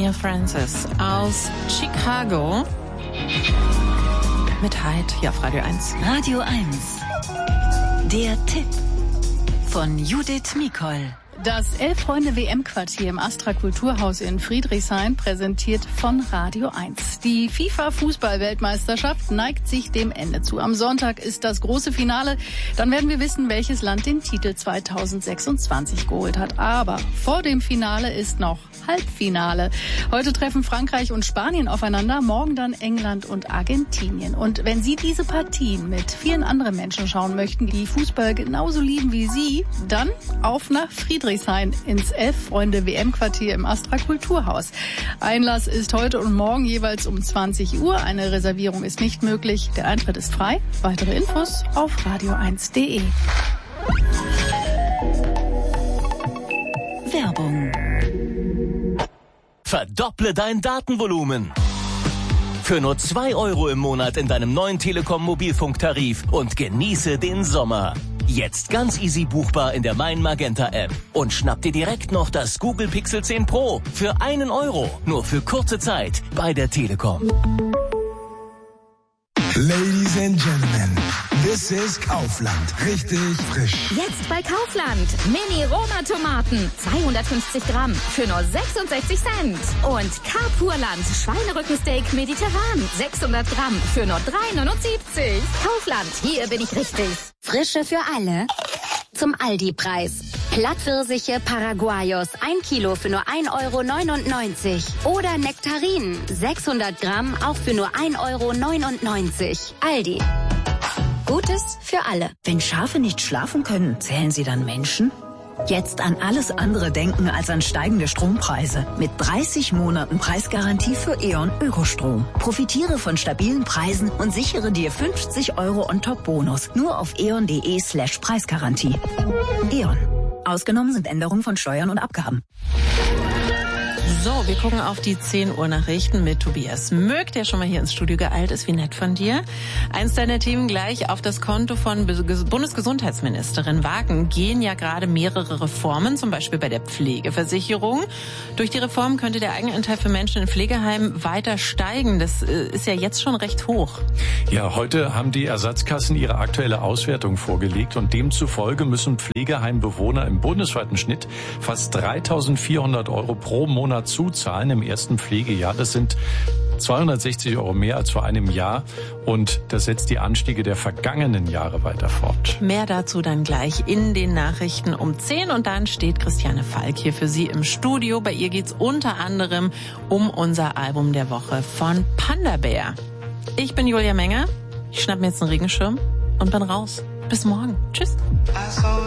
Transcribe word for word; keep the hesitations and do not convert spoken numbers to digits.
Virginia Francis aus Chicago mit Hyde hier auf Radio eins. Radio eins. Der Tipp von Judith Mikol. Das Elf-Freunde-W M-Quartier im Astra Kulturhaus in Friedrichshain präsentiert von Radio eins. Die FIFA-Fußball-Weltmeisterschaft neigt sich dem Ende zu. Am Sonntag ist das große Finale. Dann werden wir wissen, welches Land den Titel zweitausendsechsundzwanzig geholt hat. Aber vor dem Finale ist noch Halbfinale. Heute treffen Frankreich und Spanien aufeinander, morgen dann England und Argentinien. Und wenn Sie diese Partien mit vielen anderen Menschen schauen möchten, die Fußball genauso lieben wie Sie, dann auf nach Friedrichshain. ins Elf-Freunde-W M-Quartier im Astra Kulturhaus. Einlass ist heute und morgen jeweils um zwanzig Uhr. Eine Reservierung ist nicht möglich. Der Eintritt ist frei. Weitere Infos auf radio eins punkt de. Werbung. Verdopple dein Datenvolumen. Für nur zwei Euro im Monat in deinem neuen Telekom-Mobilfunktarif und genieße den Sommer. Jetzt ganz easy buchbar in der Mein Magenta App. Und schnapp dir direkt noch das Google Pixel zehn Pro für einen Euro. Nur für kurze Zeit bei der Telekom. Ladies and Gentlemen, this is Kaufland. Richtig frisch. Jetzt bei Kaufland. Mini-Roma-Tomaten. zweihundertfünfzig Gramm für nur sechsundsechzig Cent. Und Carpurland. Schweinerückensteak mediterran. sechshundert Gramm für nur drei neunundsiebzig. Kaufland. Hier bin ich richtig. Frische für alle. Zum Aldi-Preis. Plattpfirsiche Paraguayos, ein Kilo für nur ein Euro neunundneunzig. Oder Nektarinen, sechshundert Gramm, auch für nur ein Euro neunundneunzig. Aldi. Gutes für alle. Wenn Schafe nicht schlafen können, zählen sie dann Menschen? Jetzt an alles andere denken als an steigende Strompreise. Mit dreißig Monaten Preisgarantie für E.ON Ökostrom. Profitiere von stabilen Preisen und sichere dir fünfzig Euro on top Bonus. Nur auf eon.de slash Preisgarantie. E.ON. Ausgenommen sind Änderungen von Steuern und Abgaben. So, wir gucken auf die zehn Uhr Nachrichten mit Tobias Möck, der schon mal hier ins Studio geeilt ist. Wie nett von dir. Eins deiner Themen gleich auf das Konto von Bundesgesundheitsministerin Wagen gehen ja gerade mehrere Reformen, zum Beispiel bei der Pflegeversicherung. Durch die Reform könnte der Eigenanteil für Menschen in Pflegeheimen weiter steigen. Das ist ja jetzt schon recht hoch. Ja, heute haben die Ersatzkassen ihre aktuelle Auswertung vorgelegt und demzufolge müssen Pflegeheimbewohner im bundesweiten Schnitt fast dreitausendvierhundert Euro pro Monat zuzahlen im ersten Pflegejahr. Das sind zweihundertsechzig Euro mehr als vor einem Jahr und das setzt die Anstiege der vergangenen Jahre weiter fort. Mehr dazu dann gleich in den Nachrichten um zehn und dann steht Christiane Falk hier für Sie im Studio. Bei ihr geht's unter anderem um unser Album der Woche von Panda Bear. Ich bin Julia Menger, ich schnapp mir jetzt einen Regenschirm und bin raus. Bis morgen. Tschüss.